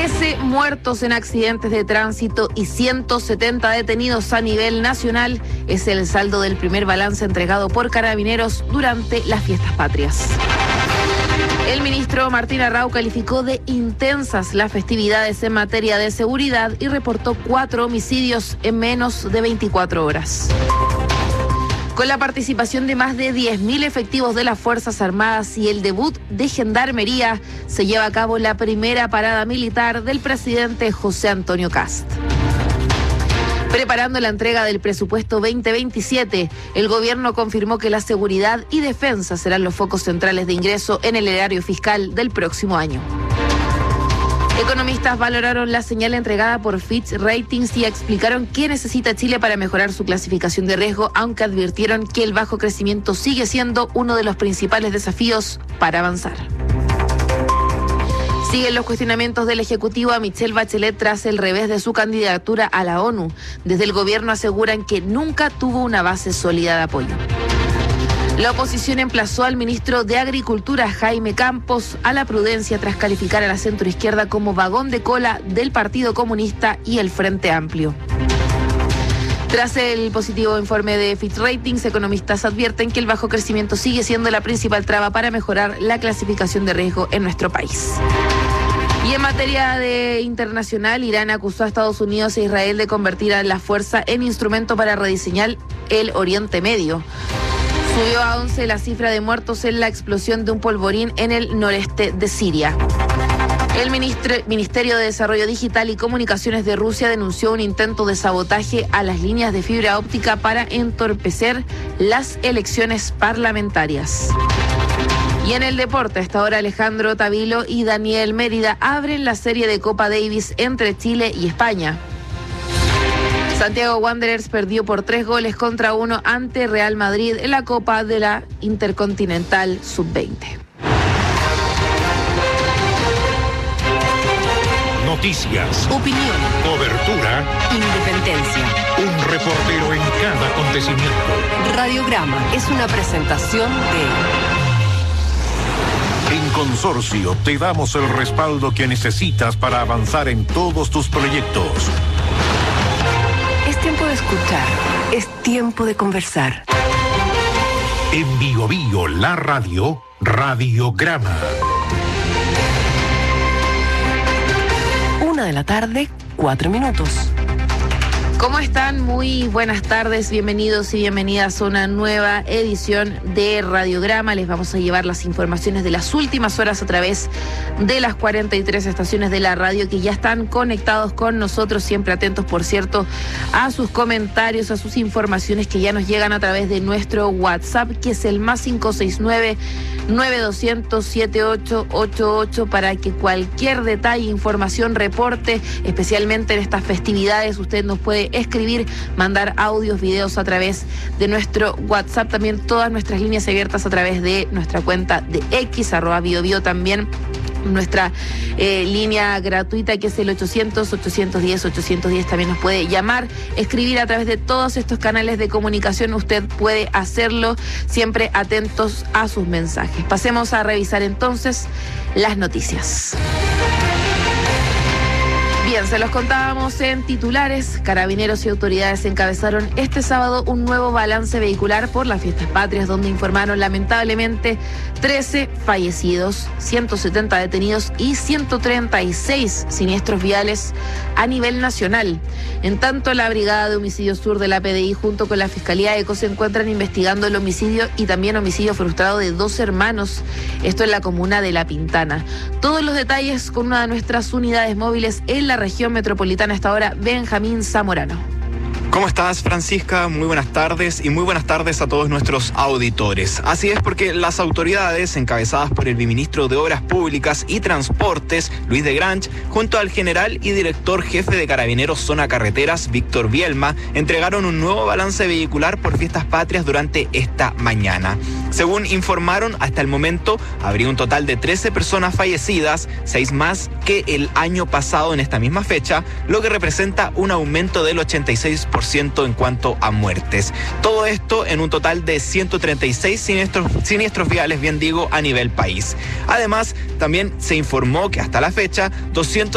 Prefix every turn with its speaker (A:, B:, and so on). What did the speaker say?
A: 13 muertos en accidentes de tránsito y 170 detenidos a nivel nacional es el saldo del primer balance entregado por Carabineros durante las fiestas patrias. El ministro Martín Arrau calificó de intensas las festividades en materia de seguridad y reportó 4 homicidios en menos de 24 horas. Con la participación de más de 10.000 efectivos de las Fuerzas Armadas y el debut de Gendarmería, se lleva a cabo la primera parada militar del presidente José Antonio Kast. Preparando la entrega del presupuesto 2027, el gobierno confirmó que la seguridad y defensa serán los focos centrales de ingreso en el erario fiscal del próximo año. Economistas valoraron la señal entregada por Fitch Ratings y explicaron qué necesita Chile para mejorar su clasificación de riesgo, aunque advirtieron que el bajo crecimiento sigue siendo uno de los principales desafíos para avanzar. Siguen los cuestionamientos del Ejecutivo a Michelle Bachelet tras el revés de su candidatura a la ONU. Desde el gobierno aseguran que nunca tuvo una base sólida de apoyo. La oposición emplazó al ministro de Agricultura, Jaime Campos, a la prudencia tras calificar a la centroizquierda como vagón de cola del Partido Comunista y el Frente Amplio. Tras el positivo informe de Fitch Ratings, economistas advierten que el bajo crecimiento sigue siendo la principal traba para mejorar la clasificación de riesgo en nuestro país. Y en materia de internacional, Irán acusó a Estados Unidos e Israel de convertir a la fuerza en instrumento para rediseñar el Oriente Medio. Subió a 11 la cifra de muertos en la explosión de un polvorín en el noreste de Siria. El Ministerio de Desarrollo Digital y Comunicaciones de Rusia denunció un intento de sabotaje a las líneas de fibra óptica para entorpecer las elecciones parlamentarias. Y en el deporte, hasta ahora Alejandro Tavilo y Daniel Mérida abren la serie de Copa Davis entre Chile y España. Santiago Wanderers perdió por 3-1 ante Real Madrid en la Copa de la Intercontinental Sub-20.
B: Noticias,
A: opinión,
B: cobertura,
C: independencia.
B: Un reportero en cada acontecimiento.
C: Radiograma es una presentación de...
B: En Consorcio te damos el respaldo que necesitas para avanzar en todos tus proyectos.
C: Es tiempo de escuchar, es tiempo de conversar.
B: En Bio Bio, la radio, Radiograma.
C: 1:04 p.m.
A: ¿Cómo están? Muy buenas tardes, bienvenidos y bienvenidas a una nueva edición de Radiograma. Les vamos a llevar las informaciones de las últimas horas a través de las 43 estaciones de la radio que ya están conectados con nosotros, siempre atentos, por cierto, a sus comentarios, a sus informaciones que ya nos llegan a través de nuestro WhatsApp, que es el +569 9200 7888, para que cualquier detalle, información, reporte, especialmente en estas festividades, usted nos puede escribir, mandar audios, videos a través de nuestro WhatsApp, también todas nuestras líneas abiertas a través de nuestra cuenta de X, @BioBio, también nuestra línea gratuita que es el 800-810-810, también nos puede llamar, escribir a través de todos estos canales de comunicación, usted puede hacerlo, siempre atentos a sus mensajes. Pasemos a revisar entonces las noticias. Bien, se los contábamos en titulares. Carabineros y autoridades encabezaron este sábado un nuevo balance vehicular por las fiestas patrias, donde informaron lamentablemente 13 fallecidos, 170 detenidos y 136 siniestros viales a nivel nacional. En tanto, la Brigada de Homicidio Sur de la PDI junto con la Fiscalía ECO se encuentran investigando el homicidio y también homicidio frustrado de 2 hermanos, esto en la comuna de La Pintana. Todos los detalles con una de nuestras unidades móviles en la región metropolitana hasta ahora, Benjamín Zamorano.
D: ¿Cómo estás, Francisca? Muy buenas tardes y muy buenas tardes a todos nuestros auditores. Así es, porque las autoridades encabezadas por el viceministro de Obras Públicas y Transportes, Luis de Grange, junto al general y director jefe de Carabineros Zona Carreteras, Víctor Bielma, entregaron un nuevo balance vehicular por fiestas patrias durante esta mañana. Según informaron, hasta el momento habría un total de 13 personas fallecidas, 6 más que el año pasado en esta misma fecha, lo que representa un aumento del 86% en cuanto a muertes. Todo esto en un total de 136 siniestros viales, bien digo, a nivel país. Además, también se informó que hasta la fecha